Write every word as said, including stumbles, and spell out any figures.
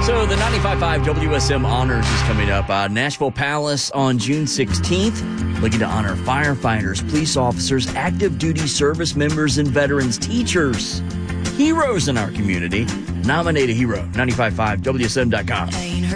So the ninety-five point five W S M Honors is coming up. Uh, Nashville Palace on June sixteenth. Looking to honor firefighters, police officers, active duty service members, and veterans, teachers, heroes in our community. Nominate a hero. ninety-five point five W S M dot com.